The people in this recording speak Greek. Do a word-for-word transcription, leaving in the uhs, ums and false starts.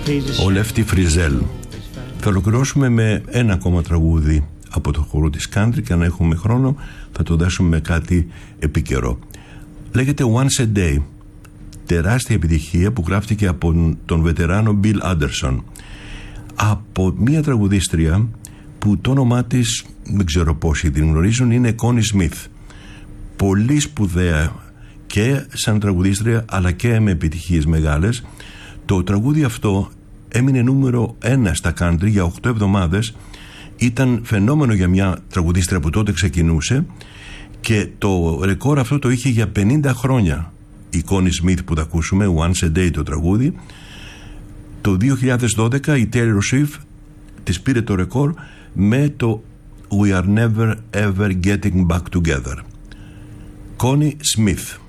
ο Λέφτη Φριζέλ. Θα ολοκληρώσουμε με ένα ακόμα τραγούδι από το χώρο της country και αν έχουμε χρόνο θα το δέσουμε με κάτι επίκαιρο. Λέγεται Once a Day. Τεράστια επιτυχία που γράφτηκε από τον βετεράνο Bill Anderson, από μια τραγουδίστρια που το όνομά της δεν ξέρω πόσοι την γνωρίζουν, είναι Connie Smith. Πολύ σπουδαία και σαν τραγουδίστρια αλλά και με επιτυχίες μεγάλες. Το τραγούδι αυτό έμεινε νούμερο ένα στα country για οκτώ εβδομάδες. Ήταν φαινόμενο για μια τραγουδίστρια που τότε ξεκινούσε και το ρεκόρ αυτό το είχε για πενήντα χρόνια η Connie Smith που θα ακούσουμε, Once a Day το τραγούδι. Το δύο χιλιάδες δώδεκα η Taylor Swift της πήρε το ρεκόρ με το We are never ever getting back together. Connie Smith.